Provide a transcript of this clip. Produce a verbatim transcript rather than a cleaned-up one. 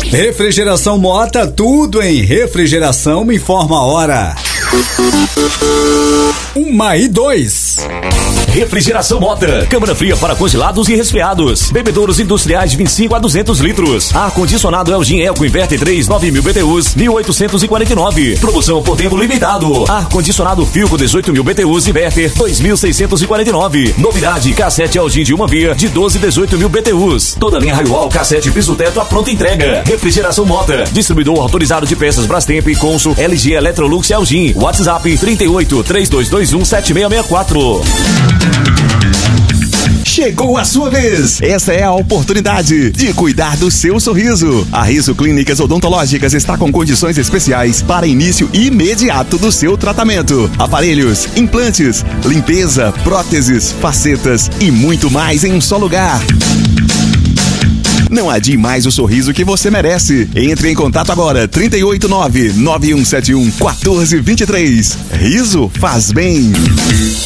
Refrigeração Mota, tudo em refrigeração, me informa a hora. Uma e dois. Refrigeração Mota, câmara fria para congelados e resfriados, bebedouros industriais de vinte e cinco a duzentos litros, ar-condicionado Elgin Eco Inverter três, nove mil B T Us, mil oitocentos e quarenta e nove, promoção por tempo limitado, ar-condicionado Filco dezoito mil B T Us Inverter dois mil seiscentos e quarenta e nove, novidade, cassete Elgin de uma via de doze, dezoito mil B T Us, toda linha Raiol, cassete piso teto à pronta entrega. Refrigeração Mota, distribuidor autorizado de peças Brastemp, Consul, L G, Electrolux e Elgin, WhatsApp trinta e oito, três dois dois um, sete seis seis quatro. Chegou a sua vez! Essa é a oportunidade de cuidar do seu sorriso. A Riso Clínicas Odontológicas está com condições especiais para início imediato do seu tratamento. Aparelhos, implantes, limpeza, próteses, facetas e muito mais em um só lugar. Não adie mais o sorriso que você merece. Entre em contato agora, trinta e oito, nove nove um sete um, um quatro dois três. Riso faz bem.